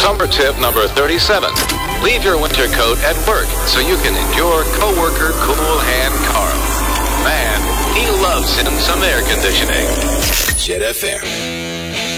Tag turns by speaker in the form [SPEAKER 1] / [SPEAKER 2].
[SPEAKER 1] Summer tip number 37. Leave your winter coat at work so you can endure coworker cool hand Carl. Man, he loves him some air conditioning.
[SPEAKER 2] Jet FM.